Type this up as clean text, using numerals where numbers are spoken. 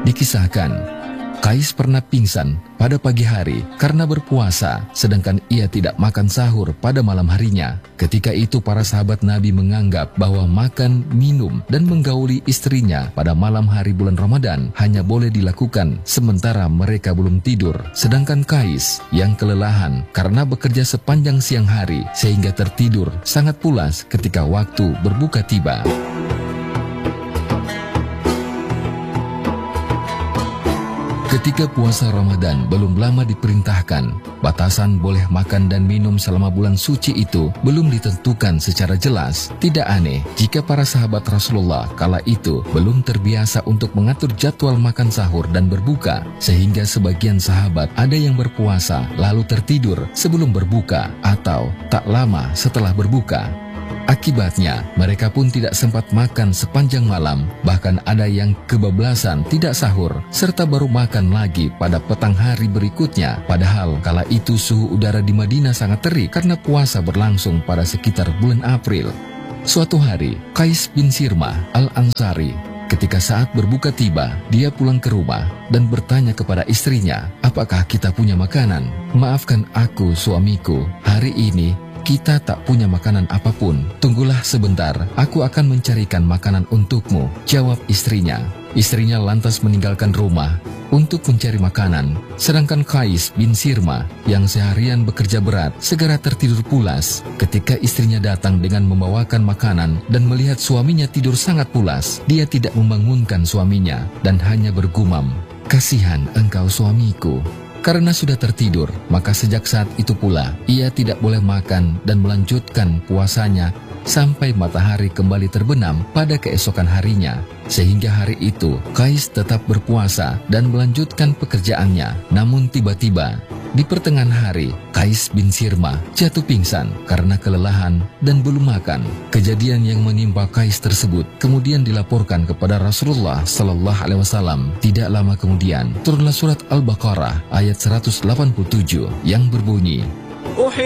Dikisahkan, Qais pernah pingsan pada pagi hari karena berpuasa, sedangkan ia tidak makan sahur pada malam harinya. Ketika itu para sahabat Nabi menganggap bahwa makan, minum, dan menggauli istrinya pada malam hari bulan Ramadan hanya boleh dilakukan sementara mereka belum tidur. Sedangkan Qais yang kelelahan karena bekerja sepanjang siang hari sehingga tertidur sangat pulas ketika waktu berbuka tiba. Ketika puasa Ramadan belum lama diperintahkan, batasan boleh makan dan minum selama bulan suci itu belum ditentukan secara jelas. Tidak aneh jika para sahabat Rasulullah kala itu belum terbiasa untuk mengatur jadwal makan sahur dan berbuka, sehingga sebagian sahabat ada yang berpuasa lalu tertidur sebelum berbuka atau tak lama setelah berbuka. Akibatnya, mereka pun tidak sempat makan sepanjang malam, bahkan ada yang kebablasan tidak sahur, serta baru makan lagi pada petang hari berikutnya. Padahal kala itu suhu udara di Madinah sangat terik karena puasa berlangsung pada sekitar bulan April. Suatu hari, Qais bin Sirmah Al-Ansari, ketika saat berbuka tiba, dia pulang ke rumah dan bertanya kepada istrinya, "Apakah kita punya makanan?" "Maafkan aku, suamiku, hari ini kita tak punya makanan apapun. Tunggulah sebentar, aku akan mencarikan makanan untukmu," jawab istrinya. Istrinya lantas meninggalkan rumah untuk mencari makanan, sedangkan Qais bin Sirmah yang seharian bekerja berat segera tertidur pulas. Ketika istrinya datang dengan membawakan makanan dan melihat suaminya tidur sangat pulas, dia tidak membangunkan suaminya dan hanya bergumam, "Kasihan engkau suamiku." Karena sudah tertidur, maka sejak saat itu pula ia tidak boleh makan dan melanjutkan puasanya sampai matahari kembali terbenam pada keesokan harinya. Sehingga hari itu Qais tetap berpuasa dan melanjutkan pekerjaannya. Namun tiba-tiba di pertengahan hari, Qais bin Sirmah jatuh pingsan karena kelelahan dan belum makan. Kejadian yang menimpa Qais tersebut kemudian dilaporkan kepada Rasulullah Sallallahu Alaihi Wasallam. Tidak lama kemudian turunlah surat Al-Baqarah ayat 187 yang berbunyi,